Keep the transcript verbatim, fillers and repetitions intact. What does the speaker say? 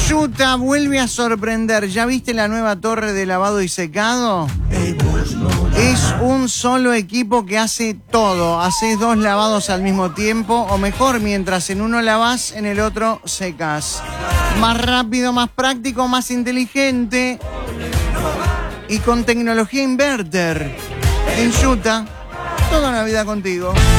Enjuta vuelve a sorprender. ¿Ya viste la nueva torre de lavado y secado? Es un solo equipo que hace todo. Haces dos lavados al mismo tiempo, o mejor, mientras en uno lavas, en el otro secas. Más rápido, más práctico, más inteligente. Y con tecnología inverter. Enjuta, toda una vida contigo.